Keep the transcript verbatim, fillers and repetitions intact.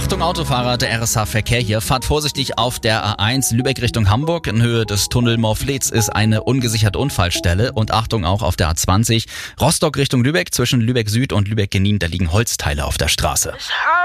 Achtung Autofahrer, der R S H-Verkehr hier. Fahrt vorsichtig auf der A eins Lübeck Richtung Hamburg. In Höhe des Tunnel Morflitz ist eine ungesicherte Unfallstelle. Und Achtung auch auf der A zwanzig Rostock Richtung Lübeck. Zwischen Lübeck Süd und Lübeck Genießen, da liegen Holzteile auf der Straße.